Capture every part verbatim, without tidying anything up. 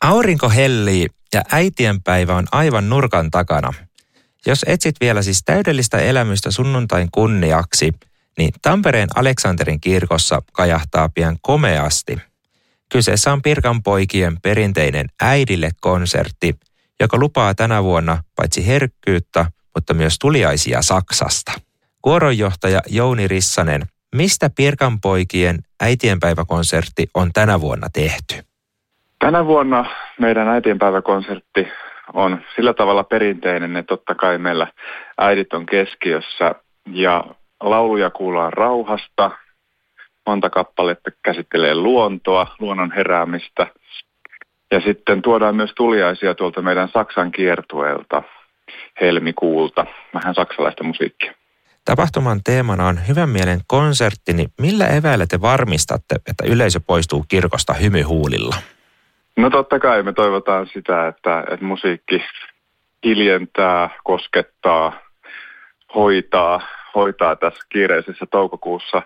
Aurinko hellii ja äitienpäivä on aivan nurkan takana. Jos etsit vielä siis täydellistä elämystä sunnuntain kunniaksi, niin Tampereen Aleksanterin kirkossa kajahtaa pian komeasti. Kyseessä on Pirkanpoikien perinteinen Äidille-konsertti, joka lupaa tänä vuonna paitsi herkkyyttä, mutta myös tuliaisia Saksasta. Kuoronjohtaja Jouni Rissanen, mistä Pirkanpoikien äitienpäiväkonsertti on tänä vuonna tehty? Tänä vuonna meidän äitienpäiväkonsertti on sillä tavalla perinteinen, että totta kai meillä äidit on keskiössä ja lauluja kuullaan rauhasta. Monta kappaletta käsittelee luontoa, luonnon heräämistä. Ja sitten tuodaan myös tuliaisia tuolta meidän Saksan kiertueelta helmikuulta, vähän saksalaista musiikkia. Tapahtuman teemana on hyvän mielen konsertti, niin millä eväillä te varmistatte, että yleisö poistuu kirkosta hymyhuulilla? No totta kai me toivotaan sitä, että, että musiikki hiljentää, koskettaa, hoitaa, hoitaa tässä kiireisessä toukokuussa.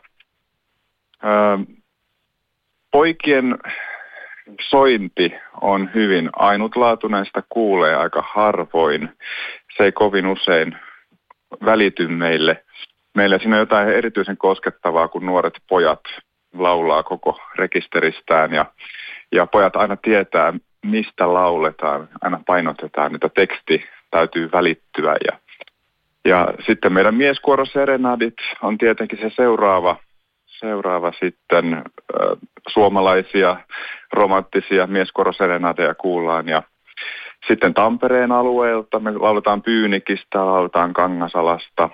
Öö, poikien sointi on hyvin ainutlaatuinen, sitä kuulee aika harvoin. Se ei kovin usein välity meille. Meillä siinä on jotain erityisen koskettavaa, kun nuoret pojat laulaa koko rekisteristään ja, ja pojat aina tietää, mistä lauletaan, aina painotetaan, että teksti täytyy välittyä. Ja, ja sitten meidän mieskuoro Serenadit on tietenkin se seuraava, seuraava sitten äh, suomalaisia romanttisia mieskuoro Serenadeja kuullaan ja sitten Tampereen alueelta me lauletaan Pyynikistä, lauletaan Kangasalasta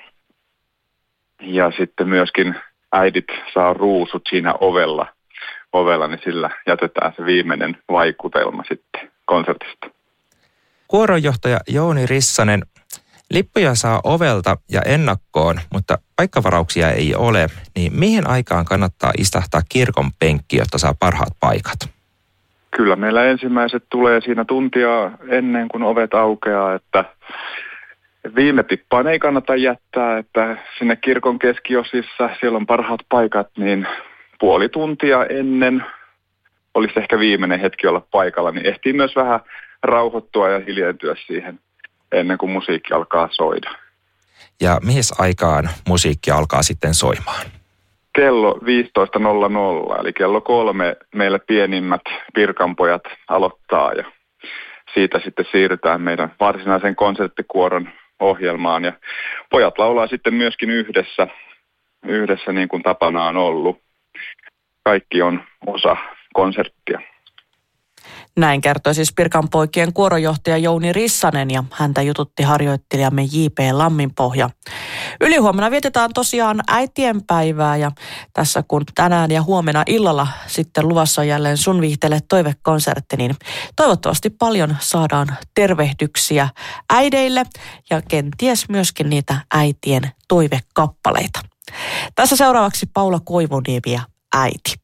ja sitten myöskin äidit saa ruusut siinä ovella, ovella niin sillä jätetään se viimeinen vaikutelma sitten konsertista. Kuoronjohtaja Jouni Rissanen, lippuja saa ovelta ja ennakkoon, mutta paikkavarauksia ei ole, niin mihin aikaan kannattaa istahtaa kirkon penkki, jotta saa parhaat paikat? Kyllä meillä ensimmäiset tulee siinä tuntia ennen kuin ovet aukeaa, että viime tippaan ei kannata jättää, että sinne kirkon keskiosissa siellä on parhaat paikat, niin puoli tuntia ennen olisi ehkä viimeinen hetki olla paikalla, niin ehtii myös vähän rauhoittua ja hiljentyä siihen ennen kuin musiikki alkaa soida. Ja mihin aikaan musiikki alkaa sitten soimaan? Kello viisitoista nolla nolla, eli kello kolme meillä pienimmät Pirkanpojat aloittaa ja siitä sitten siirrytään meidän varsinaisen konserttikuoron ohjelmaan. Ja pojat laulaa sitten myöskin yhdessä, yhdessä niin kuin tapana on ollut. Kaikki on osa konserttia. Näin kertoi siis Pirkanpoikien kuoronjohtaja Jouni Rissanen ja häntä jututti harjoittelijamme J P Lamminpohja. Ylihuomenna vietetään tosiaan äitienpäivää ja tässä kun tänään ja huomenna illalla sitten luvassa on jälleen Sun viihteelle toivekonsertti, niin toivottavasti paljon saadaan tervehdyksiä äideille ja kenties myöskin niitä äitien toivekappaleita. Tässä seuraavaksi Paula Koivuniemi ja Äiti.